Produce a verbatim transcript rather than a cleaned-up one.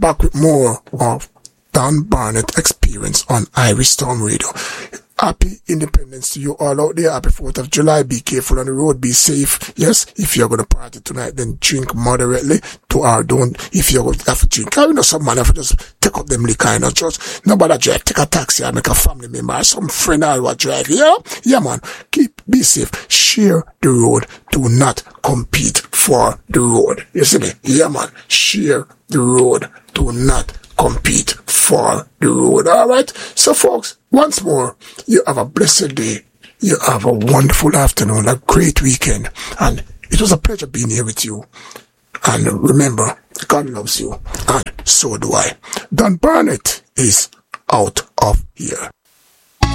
back with more of Don Barnett Experience on Irish Storm Radio. Happy Independence to you all out there. Happy fourth of July. Be careful on the road. Be safe. Yes, if you're going to party tonight, then drink moderately. To our don't. If you're going to have to drink, I know some man have to just take up them liquor and not just nobody drive. Take a taxi and make a family member or some friend or what drive. Yeah, yeah, man. Keep be safe. Share the road. Do not compete for the road. You see me? Yeah, man. Share the road. Do not compete for the road. Alright? So folks, once more, you have a blessed day. You have a wonderful afternoon, a great weekend. And it was a pleasure being here with you. And remember, God loves you. And so do I. Don Barnett is out of here.